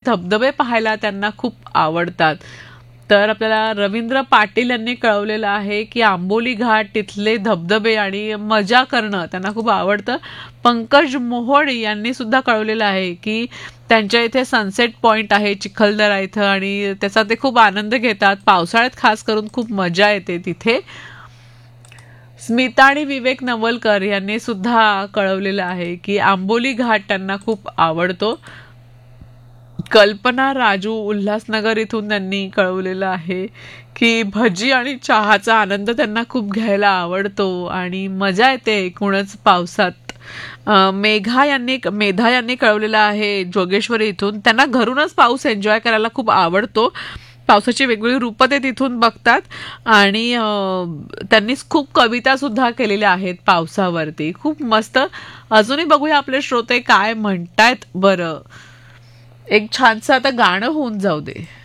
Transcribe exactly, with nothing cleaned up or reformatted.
धबधबे पाहायला त्यांना खूप आवडतात. तर आपल्याला रवींद्र पाटील यांनी कळवलेलं आहे की आंबोली घाट तिथले धबधबे आणि मजा करणं त्यांना खूप आवडतं. पंकज मोहोळ यांनी सुद्धा कळवलेलं आहे की त्यांच्या इथे सनसेट पॉइंट आहे चिखलदरा इथं आणि त्याचा ते खूप आनंद घेतात. पावसाळ्यात खास करून खूप मजा येते तिथे. स्मिता आणि विवेक नवलकर यांनी सुद्धा कळवलेलं आहे की आंबोली घाट त्यांना खूप आवडतो. कल्पना राजू उल्हासनगर इथून त्यांनी कळवलेलं आहे की भजी आणि चहाचा आनंद त्यांना खूप घ्यायला आवडतो आणि मजा येते एकूणच पावसात. मेघा यांनी मेधा यांनी कळवलेलं आहे जोगेश्वरी इथून, त्यांना घरूनच पाऊस एन्जॉय करायला खूप आवडतो. पावसाची वेगवेगळी रूपं ते तिथून बघतात आणि त्यांनी खूप कविता सुद्धा केलेल्या आहेत पावसावरती. खूप मस्त. अजूनही बघूया आपले श्रोते काय म्हणतायत. बरं, एक छानसं आता गाणं होऊन जाऊ दे.